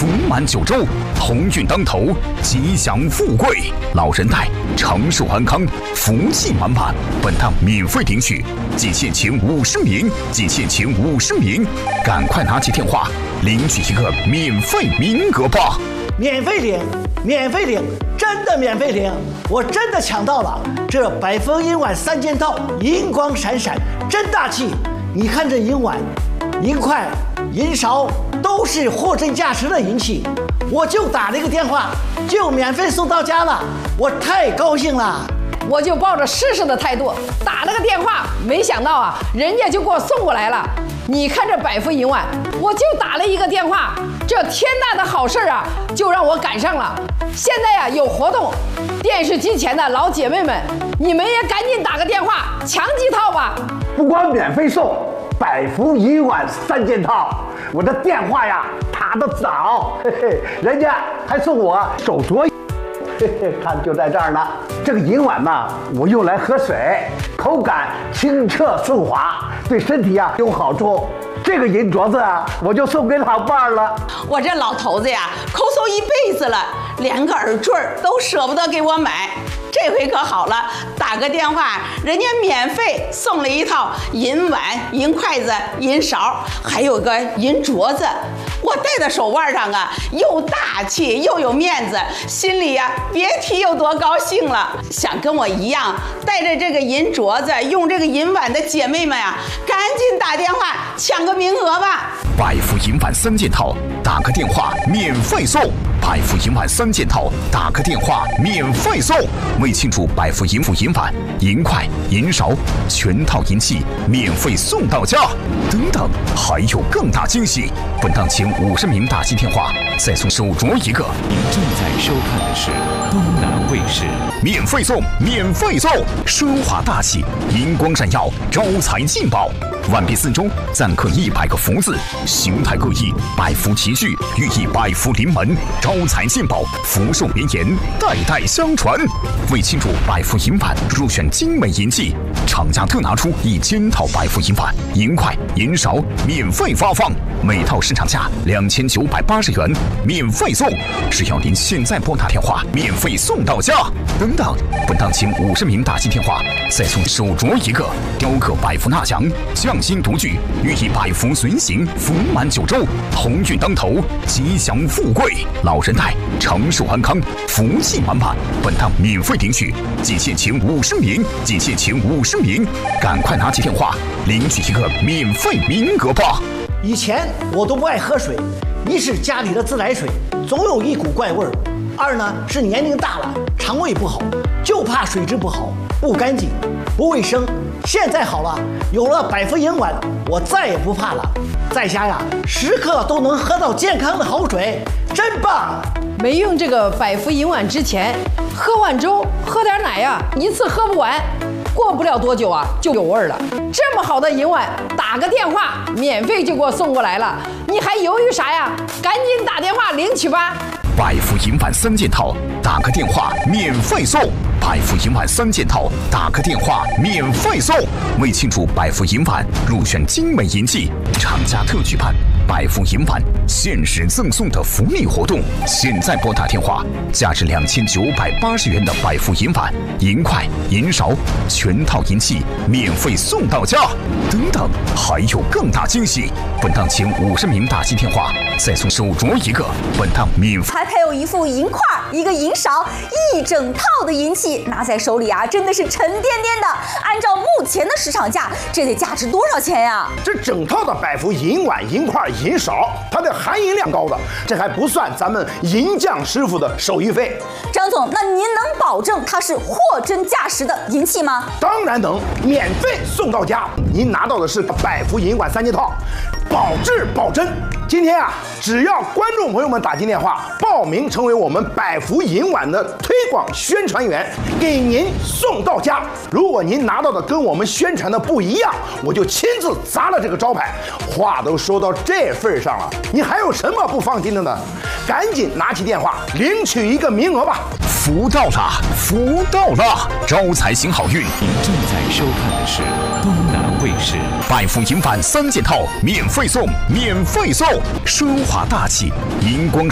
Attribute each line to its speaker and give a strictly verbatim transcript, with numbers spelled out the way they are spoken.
Speaker 1: 福满九州，鸿运当头，吉祥富贵，老人带，长寿安康，福气满满。本趟免费领取，仅限前五十名，仅限前五十名，赶快拿起电话领取一个免费名额吧！
Speaker 2: 免费领，免费领，真的免费领！我真的抢到了这百丰银碗三件套，银光闪闪，真大气！你看这银碗、银筷、银勺都是货真价实的银器，我就打了一个电话，就免费送到家了，我太高兴了！
Speaker 3: 我就抱着试试的态度打了个电话，没想到啊，人家就给我送过来了。你看这百丰银碗，我就打了一个电话，这天大的好事啊，就让我赶上了。现在呀、啊、有活动，电视机前的老姐妹们，你们也赶紧打个电话抢几套吧。
Speaker 4: 不光免费送百丰银碗三件套，我的电话呀打得早，嘿嘿，人家还送我手镯。嘿嘿，看就在这儿呢。这个银碗呢，我用来喝水，口感清澈顺滑，对身体呀有好处。这个银镯子啊，我就送给老伴儿了。
Speaker 5: 我这老头子呀，抠搜一辈子了，连个耳坠都舍不得给我买。这回可好了，打个电话，人家免费送了一套银碗、银筷子、银勺，还有个银镯子。我戴在手腕上啊，又大气又有面子，心里呀、啊、别提有多高兴了。想跟我一样带着这个银镯子、用这个银碗的姐妹们呀，赶紧打电话抢个名额吧！
Speaker 1: 百福银碗三件套，打个电话免费送。百福银碗三件套，打个电话免费送。为庆祝百福银福银碗、银筷、银勺全套银器免费送到家，等等，还有更大惊喜！本档前五十名打进电话，再送手镯一个。
Speaker 6: 您正在收看的是东南卫视，
Speaker 1: 免费送，免费送，奢华大气，银光闪耀，招财进宝。碗壁四周錾刻一百个福字，形态各异，百福齐聚，寓意百福临门，招财进宝，福寿绵延，代代相传。为庆祝百福银碗入选精美银器，厂家特拿出一千套百福银碗、银筷、银勺免费发放，每套市场价两千九百八十元，免费送。只要您现在拨打电话，免费送到家。等等，本档前五十名打进电话，再送手镯一个，雕刻百福纳祥，匠心独具，寓意百福随行，福满九州，鸿运当头，吉祥富贵，老人带，长寿安康，福气满满。本档免费领取，仅限前五十名，仅限前五十名，赶快拿起电话领取一个免费名额吧！
Speaker 2: 以前我都不爱喝水，一是家里的自来水总有一股怪味儿，二呢是年龄大了，肠胃不好，就怕水质不好、不干净、不卫生。现在好了，有了百福银碗，我再也不怕了。在家呀，时刻都能喝到健康的好水，真棒！
Speaker 3: 没用这个百福银碗之前，喝碗粥、喝点奶呀、啊，一次喝不完，过不了多久啊，就有味儿了。这么好的银碗，打个电话，免费就给我送过来了，你还犹豫啥呀？赶紧打电话领取吧！
Speaker 1: 百福银碗三件套，打个电话免费送。百福银碗三件套，打个电话免费送。为庆祝百福银碗入选精美银器，厂家特举办百福银碗限时赠送的福利活动。现在拨打电话，价值两千九百八十元的百福银碗、银筷、银勺全套银器免费送到家。等等，还有更大惊喜！本档前五十名打进电话，再送手镯一个。本档免费，
Speaker 7: 还配有一副银筷、一个银勺，一整套的银器，拿在手里啊，真的是沉甸甸的。按照目前的市场价，这得价值多少钱呀？
Speaker 4: 这整套的百福银碗、银筷、银勺，它的含银量高的，这还不算咱们银匠师傅的手艺费。
Speaker 7: 张总，那您能保证它是货真价实的银器吗？
Speaker 4: 当然能，免费送到家。您拿到的是百福银碗三件套，保质保真。今天啊，只要观众朋友们打进电话报名成为我们百福银碗的推广宣传员，给您送到家。如果您拿到的跟我们宣传的不一样，我就亲自砸了这个招牌。话都说到这份上了，你还有什么不放心的呢？赶紧拿起电话领取一个名额吧！
Speaker 1: 福到了，福到了，招财行好运。
Speaker 6: 您正在收看的是东南卫视
Speaker 1: 百福银碗三件套，免费送，免费送，奢华大气，银光。